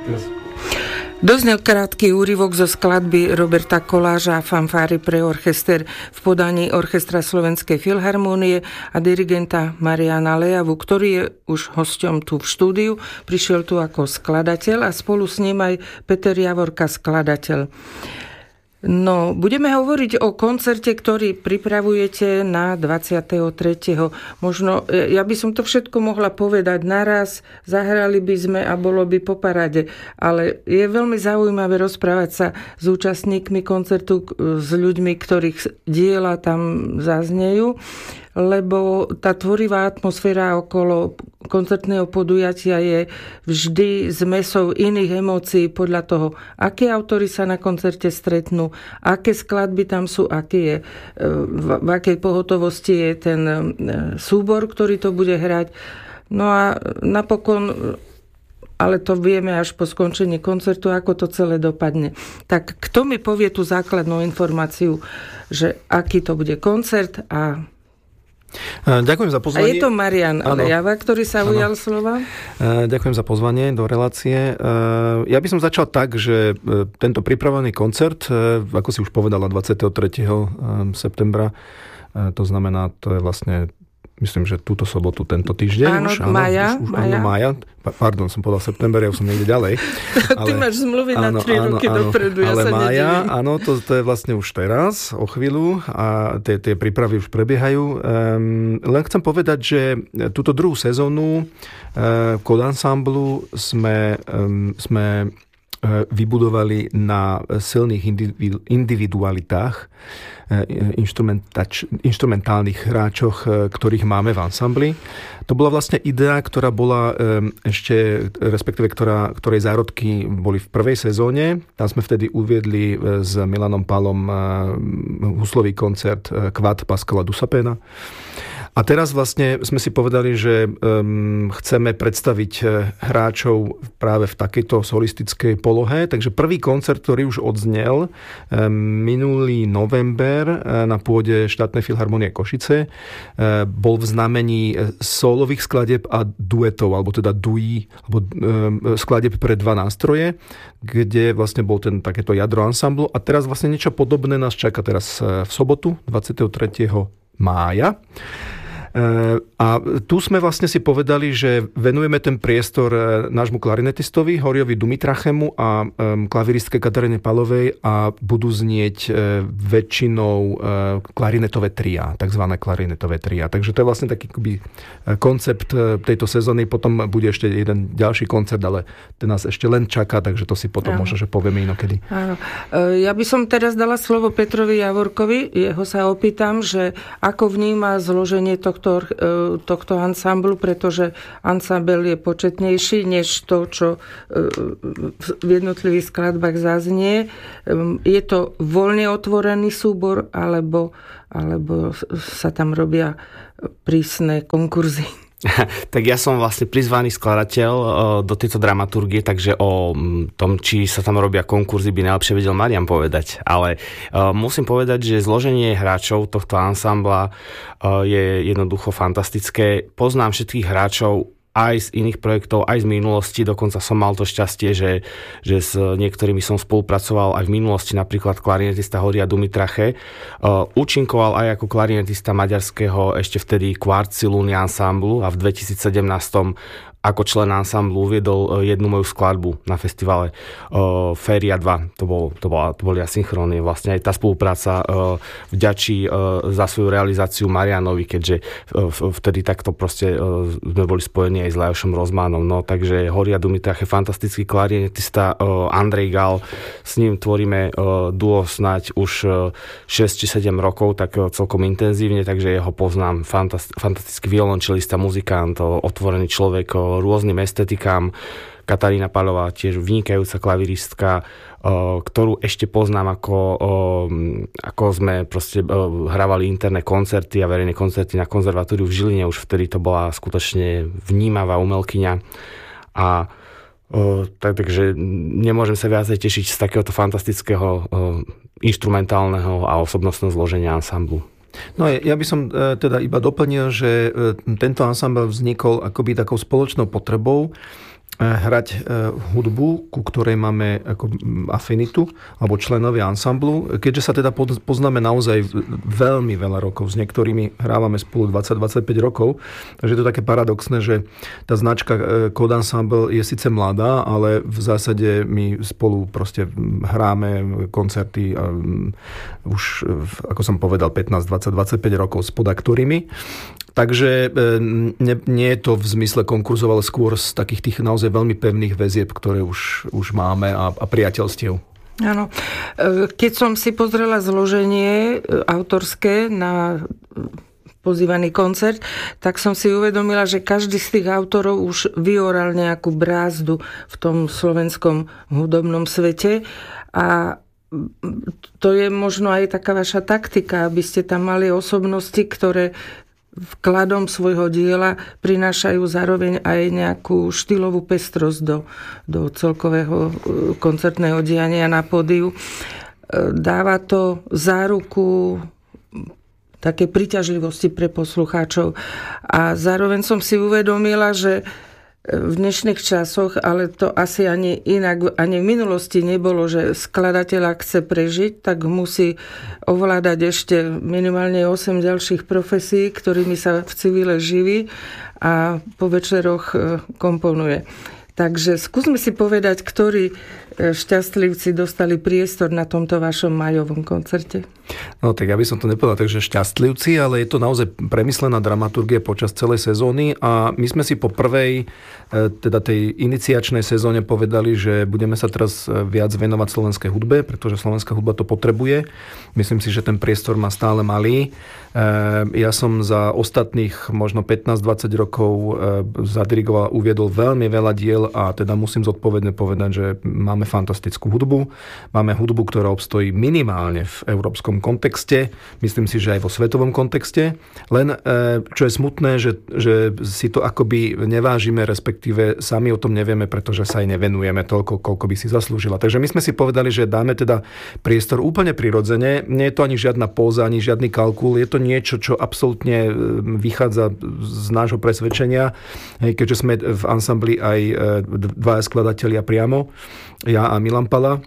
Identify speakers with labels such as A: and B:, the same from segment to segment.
A: Doznel krátky úryvok zo skladby Roberta Koláža Fanfáry pre orchester v podaní Orchestra Slovenskej filharmónie a dirigenta Mariana Lejavu, ktorý je už hosťom tu v štúdiu. Prišiel tu ako skladateľ a spolu s ním aj Peter Javorka, skladateľ. No, budeme hovoriť o koncerte, ktorý pripravujete na 23. Možno, ja by som to všetko mohla povedať naraz, zahrali by sme a bolo by po parade, ale je veľmi zaujímavé rozprávať sa s účastníkmi koncertu, s ľuďmi, ktorých diela tam zaznejú, lebo tá tvorivá atmosféra okolo koncertného podujatia je vždy zmesou iných emócií podľa toho, aké autory sa na koncerte stretnú, aké skladby tam sú, v akej pohotovosti je ten súbor, ktorý to bude hrať. No a napokon, ale to vieme až po skončení koncertu, ako to celé dopadne. Tak kto mi povie tú základnú informáciu, že aký to bude koncert a
B: ďakujem za pozvanie.
A: A je to Marian Lejava, ktorý sa ujal slova.
B: Ďakujem za pozvanie do relácie. Ja by som začal tak, že tento pripravený koncert, ako si už povedala, 23. septembra, to znamená, to je vlastne, myslím, že túto sobotu, tento týždeň.
A: Áno, mája.
B: Pardon, som povedal september, ja som niekde ďalej.
A: Ty máš zmluvy na 3 roky dopredu, ja sa nedivím.
B: Áno, to je vlastne už teraz, o chvíľu, a tie prípravy už prebiehajú. Len chcem povedať, že túto druhú sezónu Kod Ensemblu sme vybudovali na silných individualitách, instrumentálnych hráčoch, ktorých máme v ansambli. To bola vlastne idea, ktorá bola ešte, respektíve ktorej zárodky boli v prvej sezóne. Tam sme vtedy uviedli s Milanom Palom huslový koncert Quad Pascala Dussapena. A teraz vlastne sme si povedali, že chceme predstaviť hráčov práve v takejto solistickej polohe. Takže prvý koncert, ktorý už odznel minulý november na pôde Štátnej filharmonie Košice, bol v znamení sólových skladieb a duetov, alebo teda duí, alebo skladieb pre 2 nástroje, kde vlastne bol takéto jadro ansamblu. A teraz vlastne niečo podobné nás čaká teraz v sobotu, 23. mája. A tu sme vlastne si povedali, že venujeme ten priestor nášmu klarinetistovi Horiovi Dumitrachemu a klaviristke Kataríne Palovej a budú znieť väčšinou klarinetové tria, takzvané klarinetové tria. Takže to je vlastne taký koncept tejto sezóny. Potom bude ešte jeden ďalší koncert, ale ten nás ešte len čaká, takže to si potom možno, že povieme inokedy.
A: Áno. Ja by som teraz dala slovo Petrovi Javorkovi. Jeho sa opýtam, že ako vníma zloženie tohto ansamblu, pretože ansambel je početnejší než to, čo v jednotlivých skladbách zaznie. Je to voľne otvorený súbor, alebo sa tam robia prísne konkurzy?
C: Tak ja som vlastne prizvaný skladateľ do tejto dramaturgie, takže o tom, či sa tam robia konkurzy, by najlepšie vedel Marian povedať. Ale musím povedať, že zloženie hráčov tohto ansambla je jednoducho fantastické. Poznám všetkých hráčov aj z iných projektov, aj z minulosti. Dokonca som mal to šťastie, že s niektorými som spolupracoval aj v minulosti, napríklad klarinetista Horia Dumitrache. Účinkoval aj ako klarinetista maďarského ešte vtedy Quartziluny ansamblu a v 2017 ako člen ansamblu uviedol jednu moju skladbu na festivale Féria 2. To boli asynchrónie. Vlastne aj tá spolupráca vďačí za svoju realizáciu Marianovi, keďže vtedy takto proste sme boli spojení aj s Lajošom Rozmánom. No, takže Horia Dumitrache, fantastický klarinetista, Andrej Gal, s ním tvoríme duo snáď už 6 či 7 rokov, tak celkom intenzívne, takže jeho poznám. Fantastický violončelista, muzikant, otvorený človek rôznym estetikám. Katarína Palová, tiež vynikajúca klaviristka, ktorú ešte poznám, ako sme proste hrávali interné koncerty a verejné koncerty na konzervatóriu v Žiline. Už vtedy to bola skutočne vnímavá umelkyňa. A takže nemôžem sa viacej tešiť z takéhoto fantastického instrumentálneho a osobnostného zloženia ansamblu.
B: No ja by som teda iba doplnil, že tento ansambl vznikol akoby takou spoločnou potrebou hrať hudbu, ku ktorej máme ako afinitu, alebo členovia ansamblu. Keďže sa teda poznáme naozaj veľmi veľa rokov, s niektorými hrávame spolu 20-25 rokov, takže je to také paradoxné, že tá značka Code Ensemble je síce mladá, ale v zásade my spolu proste hráme koncerty už, ako som povedal, 15, 20, 25 rokov s podaktormi. Takže nie je to v zmysle konkurzov, ale skôr z takých tých naozaj veľmi pevných väzieb, ktoré už máme a priateľstiev.
A: Áno. Keď som si pozrela zloženie autorské na pozývaný koncert, tak som si uvedomila, že každý z tých autorov už vyoral nejakú brázdu v tom slovenskom hudobnom svete a to je možno aj taká vaša taktika, aby ste tam mali osobnosti, ktoré vkladom svojho diela prinášajú zároveň aj nejakú štýlovú pestrosť do celkového koncertného diania na pódiu. Dáva to záruku také príťažlivosti pre poslucháčov. A zároveň som si uvedomila, že v dnešných časoch, ale to asi ani inak, ani v minulosti nebolo, že skladateľ, ak chce prežiť, tak musí ovládať ešte minimálne 8 ďalších profesí, ktorými sa v civile živí a po večeroch komponuje. Takže skúsme si povedať, ktorí šťastlivci dostali priestor na tomto vašom majovom koncerte.
B: No tak ja by som to nepovedal, takže šťastlivci, ale je to naozaj premyslená dramaturgia počas celej sezóny a my sme si po prvej, teda tej iniciačnej sezóne povedali, že budeme sa teraz viac venovať slovenskej hudbe, pretože slovenská hudba to potrebuje. Myslím si, že ten priestor má stále malý. Ja som za ostatných možno 15-20 rokov zadirigoval, uviedol veľmi veľa diel a teda musím zodpovedne povedať, že máme fantastickú hudbu. Máme hudbu, ktorá obstojí minimálne v európskom kontexte. Myslím si, že aj vo svetovom kontexte. Len čo je smutné, že si to akoby nevážime, respektíve sami o tom nevieme, pretože sa aj nevenujeme toľko, koľko by si zaslúžila. Takže my sme si povedali, že dáme teda priestor úplne prirodzene. Nie je to ani žiadna póza, ani žiadny kalkul. Je to niečo, čo absolútne vychádza z nášho presvedčenia. Keďže sme v ansambli aj dvaja skladatelia priamo, ja a Milan Pala.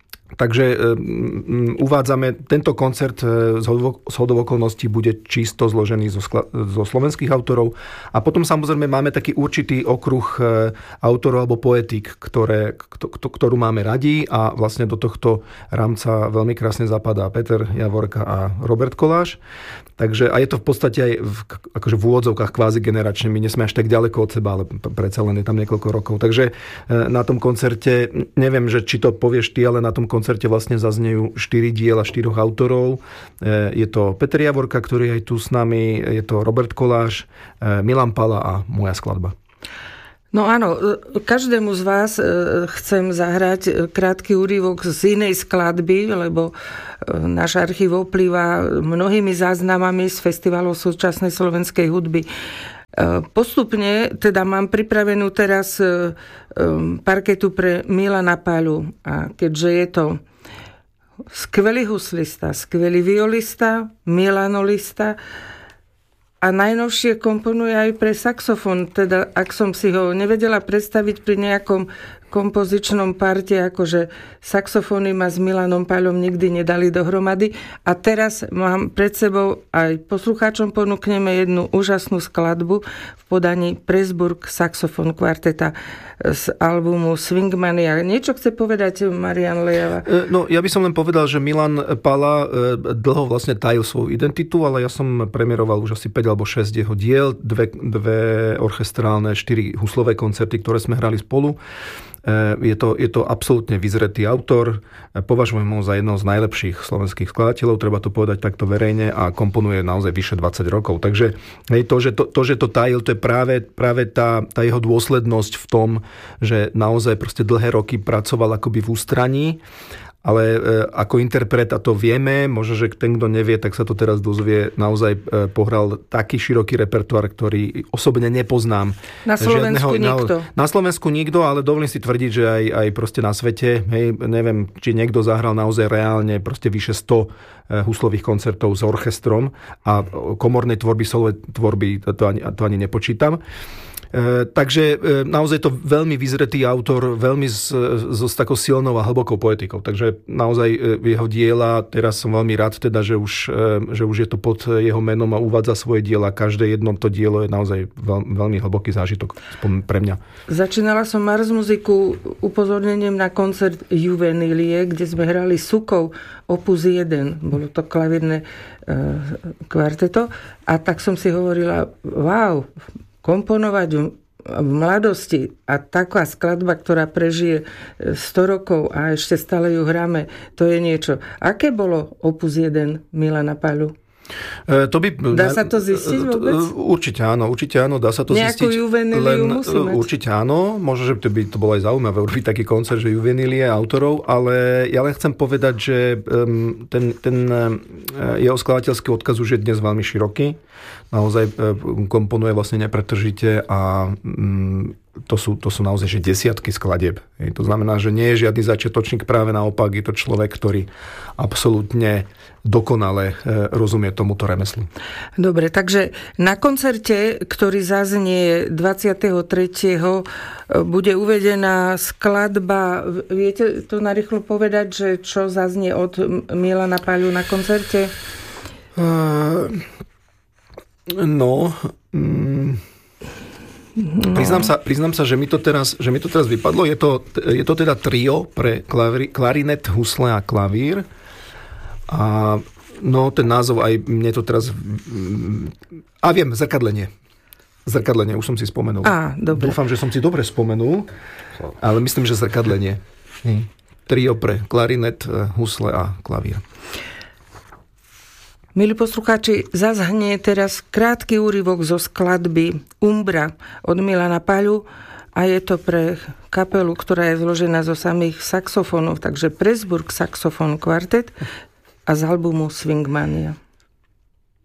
B: Takže uvádzame, tento koncert z hodou okolností bude čisto zložený zo slovenských autorov a potom samozrejme máme taký určitý okruh autorov alebo poetík, ktorú máme radi a vlastne do tohto rámca veľmi krásne zapadá Peter Javorka a Robert Koláš. Takže a je to v podstate aj akože v úvodzovkách kvázi generačne, my nie sme až tak ďaleko od seba, ale predsa len je tam niekoľko rokov. Takže na tom koncerte, neviem, že či to povieš ty, ale na tom koncerte vlastne zaznejú 4 diela 4 autorov. Je to Peter Javorka, ktorý je aj tu s nami, je to Robert Koláš, Milan Pala a moja skladba.
A: No áno, každému z vás chcem zahrať krátky úryvok z inej skladby, lebo náš archív oplýva mnohými záznamami z festivalov súčasnej slovenskej hudby. Postupne teda mám pripravenú teraz parketu pre Milana Paľu. A keďže je to skvelý huslista, skvelý violista, milanolista a najnovšie komponuje aj pre saxofón. Teda ak som si ho nevedela predstaviť pri nejakom kompozičnom parte, akože saxofóny ma s Milanom Paľom nikdy nedali dohromady. A teraz mám pred sebou, aj poslucháčom ponúkneme jednu úžasnú skladbu v podaní Pressburg saxofón kvarteta z albumu Swingmania. Niečo chce povedať Marian Lejava?
B: No, ja by som len povedal, že Milan Pala dlho vlastne tajil svoju identitu, ale ja som premiéroval už asi 5 alebo 6 jeho diel, dve orchestrálne, 4 huslové koncerty, ktoré sme hrali spolu. Je to absolútne vyzretý autor. Považujem ho za jedného z najlepších slovenských skladateľov, treba to povedať takto verejne, a komponuje naozaj vyše 20 rokov. Takže to, že to tajil, to je práve tá jeho dôslednosť v tom, že naozaj proste dlhé roky pracoval akoby v ústraní, ale ako interpret, a to vieme, možno, že ten, kto nevie, tak sa to teraz dozvie, naozaj pohral taký široký repertoár, ktorý osobne nepoznám.
A: Na Slovensku nikto.
B: Na Slovensku nikto, ale dovolím si tvrdiť, že aj proste na svete, neviem, či niekto zahral naozaj reálne proste vyše 100 huslových koncertov s orchestrom a komornej tvorby, solové tvorby, to ani nepočítam. Takže naozaj to veľmi vyzretý autor, veľmi s takou silnou a hlbokou poetikou. Takže naozaj jeho diela, teraz som veľmi rád teda, že už je to pod jeho menom a uvádza svoje diela. Každé jedno to dielo je naozaj veľmi hlboký zážitok pre mňa.
A: Začínala som Mars muziku upozornením na koncert Juvenilie, kde sme hrali Sukov opus 1. Bolo to klavírne kvarteto. A tak som si hovorila, wow, komponovať v mladosti a taká skladba, ktorá prežije 100 rokov a ešte stále ju hráme, to je niečo. Aké bolo opus 1 Milana Paľu? Dá sa to zistiť vôbec?
B: Určite áno, dá sa to
A: nejakú
B: zistiť.
A: Juveniliu musí mať.
B: Určite áno, možno, že by to bolo aj zaujímavé urobiť taký koncert, že Juvenilie autorov, ale ja len chcem povedať, že ten jeho skladateľský odkaz už je dnes veľmi široký. Naozaj komponuje vlastne nepretržite a to sú naozaj že desiatky skladieb. To znamená, že nie je žiadny začiatočník, práve naopak je to človek, ktorý absolútne dokonale rozumie tomuto remeslu.
A: Dobre, takže na koncerte, ktorý zaznie 23. bude uvedená skladba. Viete to narýchlo povedať, že čo zaznie od Milana Paľu na koncerte?
B: Priznám sa, že mi to teraz vypadlo. Je to teda trio pre klarinet, husle a klavír. A ten názov aj mne to teraz... viem, Zrkadlenie, už som si spomenul.
A: Dobre.
B: Dúfam, že som si dobre spomenul, ale myslím, že Zrkadlenie. Trio pre klarinet, husle a klavír.
A: Milí poslucháči, zazhnie teraz krátky úryvok zo skladby Umbra od Milana Paľu a je to pre kapelu, ktorá je zložená zo samých saxofónov, takže Pressburg Saxophone Quartet a z albumu Swingmania.